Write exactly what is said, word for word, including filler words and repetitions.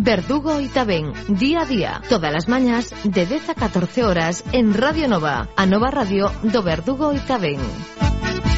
Verdugo y Tabén, día a día, todas las mañas de dez a catorce horas en Radio Nova, a Nova Radio do Verdugo y Tabén.